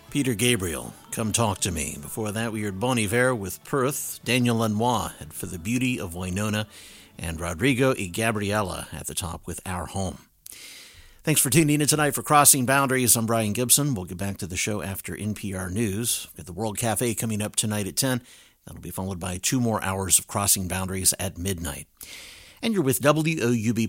Peter Gabriel, Come Talk to Me. Before that, we heard Bon Iver with Perth, Daniel Lanois had For the Beauty of Winona, and Rodrigo y Gabriela at the top with Our Home. Thanks for tuning in tonight for Crossing Boundaries. I'm Brian Gibson. We'll get back to the show after NPR News. We've got the World Cafe coming up tonight at 10. That'll be followed by 2 more hours of Crossing Boundaries at midnight. And you're with WOUB